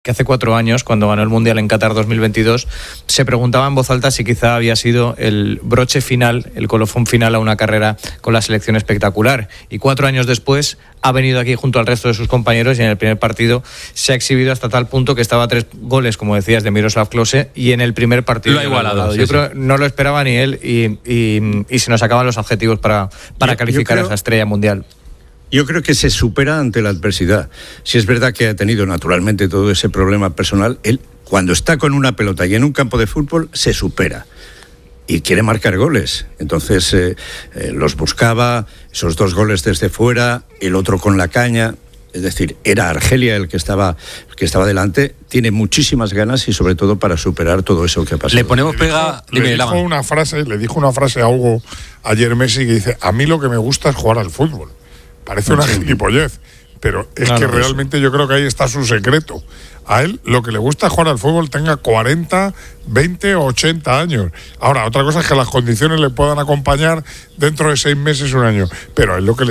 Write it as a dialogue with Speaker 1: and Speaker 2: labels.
Speaker 1: que hace 4 años, cuando ganó el Mundial en Qatar 2022, se preguntaba en voz alta si quizá había sido el broche final, el colofón final a una carrera con la selección espectacular. Y 4 años después ha venido aquí junto al resto de sus compañeros y en el primer partido se ha exhibido hasta tal punto que estaba a 3 goles, como decías, de Miroslav Klose, y en el primer partido
Speaker 2: lo ha igualado.
Speaker 1: Yo creo que no lo esperaba ni él y se nos acaban los adjetivos para calificar a esa estrella mundial.
Speaker 3: Yo creo que se supera ante la adversidad. Si es verdad que ha tenido naturalmente todo ese problema personal, él cuando está con una pelota y en un campo de fútbol se supera y quiere marcar goles. Entonces los buscaba, esos 2 goles desde fuera, el otro con la caña. Es decir, era Argelia el que estaba delante. Tiene muchísimas ganas y sobre todo para superar todo eso que ha pasado.
Speaker 2: Le ponemos pega.
Speaker 4: Le dijo una frase a Hugo ayer Messi que dice: a mí lo que me gusta es jugar al fútbol. Parece una gilipollez, pero es que realmente yo creo que ahí está su secreto. A él lo que le gusta es jugar al fútbol, tenga 40, 20 o 80 años. Ahora, otra cosa es que las condiciones le puedan acompañar dentro de 6 meses, un año, pero a él lo que le